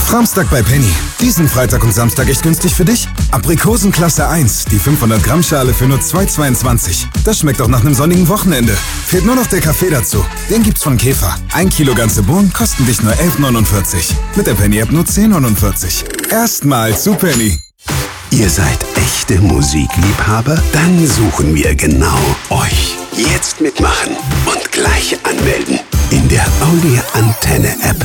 Samstag bei Penny. Diesen Freitag und Samstag echt günstig für dich? Aprikosen Klasse 1, die 500 Gramm Schale für nur 2,22. Das schmeckt auch nach einem sonnigen Wochenende. Fehlt nur noch der Kaffee dazu. Den gibt's von Käfer. 1 Kilo ganze Bohnen kosten dich nur 11,49. Mit der Penny-App nur 10,49. Erstmal zu Penny. Ihr seid echte Musikliebhaber? Dann suchen wir genau euch. Jetzt mitmachen und gleich anmelden in der Audi Antenne App.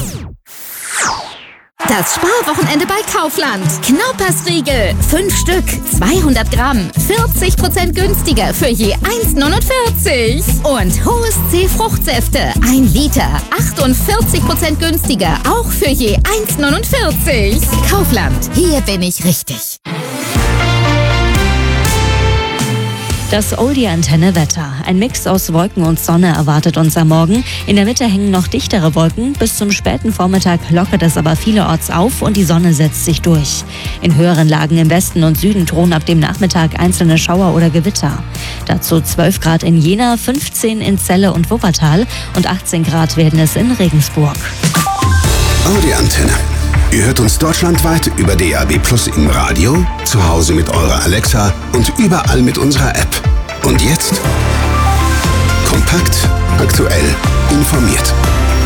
Das Sparwochenende bei Kaufland. Knaupersriegel, 5 Stück, 200 Gramm, 40% günstiger für je 1,49. Und Hohes C Fruchtsäfte, 1 Liter, 48% günstiger, auch für je 1,49. Kaufland, hier bin ich richtig. Das Oldie-Antenne-Wetter. Ein Mix aus Wolken und Sonne erwartet uns am Morgen. In der Mitte hängen noch dichtere Wolken. Bis zum späten Vormittag lockert es aber vielerorts auf und die Sonne setzt sich durch. In höheren Lagen im Westen und Süden drohen ab dem Nachmittag einzelne Schauer oder Gewitter. Dazu 12 Grad in Jena, 15 in Celle und Wuppertal und 18 Grad werden es in Regensburg. Audi-Antenne. Ihr hört uns deutschlandweit über DAB+ im Radio, zu Hause mit eurer Alexa und überall mit unserer App. Und jetzt kompakt, aktuell, informiert.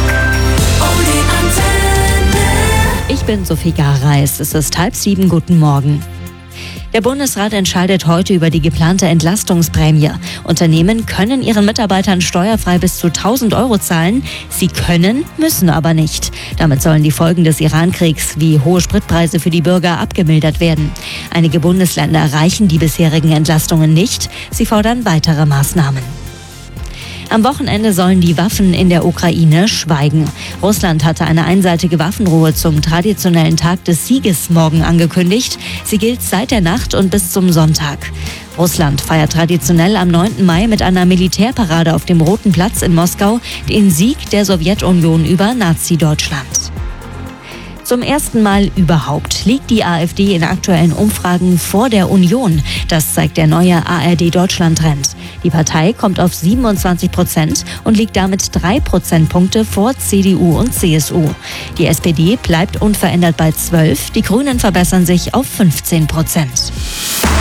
Ich bin Sophie Gareis. Es ist 6:30. Guten Morgen. Der Bundesrat entscheidet heute über die geplante Entlastungsprämie. Unternehmen können ihren Mitarbeitern steuerfrei bis zu 1.000 Euro zahlen. Sie können, müssen aber nicht. Damit sollen die Folgen des Iran-Kriegs wie hohe Spritpreise für die Bürger abgemildert werden. Einige Bundesländer erreichen die bisherigen Entlastungen nicht. Sie fordern weitere Maßnahmen. Am Wochenende sollen die Waffen in der Ukraine schweigen. Russland hatte eine einseitige Waffenruhe zum traditionellen Tag des Sieges morgen angekündigt. Sie gilt seit der Nacht und bis zum Sonntag. Russland feiert traditionell am 9. Mai mit einer Militärparade auf dem Roten Platz in Moskau den Sieg der Sowjetunion über Nazi-Deutschland. Zum ersten Mal überhaupt liegt die AfD in aktuellen Umfragen vor der Union. Das zeigt der neue ARD-Deutschland-Trend. Die Partei kommt auf 27% und liegt damit 3 Prozentpunkte vor CDU und CSU. Die SPD bleibt unverändert bei 12%, die Grünen verbessern sich auf 15%.